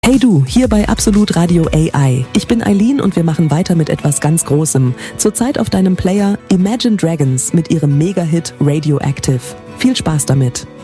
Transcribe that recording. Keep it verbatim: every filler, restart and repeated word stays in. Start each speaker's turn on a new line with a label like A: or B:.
A: Hey du, hier bei Absolut Radio A I. Ich bin Eileen und wir machen weiter mit etwas ganz Großem. Zurzeit auf deinem Player Imagine Dragons mit ihrem Mega-Hit Radioactive. Viel Spaß damit.